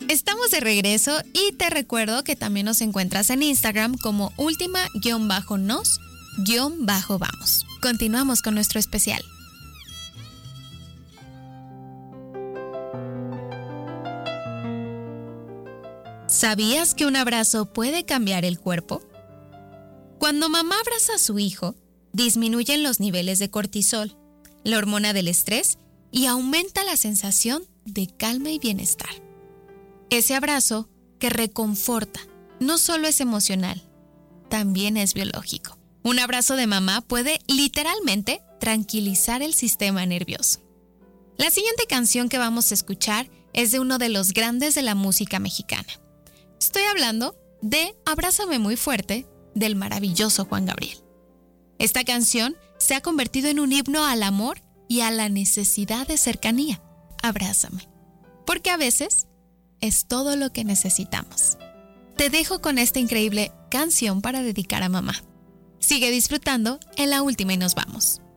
Estamos de regreso y te recuerdo que también nos encuentras en Instagram como última-nos-vamos. Continuamos con nuestro especial. ¿Sabías que un abrazo puede cambiar el cuerpo? Cuando mamá abraza a su hijo, disminuyen los niveles de cortisol, la hormona del estrés, y aumenta la sensación de calma y bienestar. Ese abrazo que reconforta no solo es emocional, también es biológico. Un abrazo de mamá puede literalmente tranquilizar el sistema nervioso. La siguiente canción que vamos a escuchar es de uno de los grandes de la música mexicana. Estoy hablando de Abrázame muy fuerte, del maravilloso Juan Gabriel. Esta canción se ha convertido en un himno al amor y a la necesidad de cercanía. Abrázame, porque a veces es todo lo que necesitamos. Te dejo con esta increíble canción para dedicar a mamá. Sigue disfrutando en La Última y nos vamos.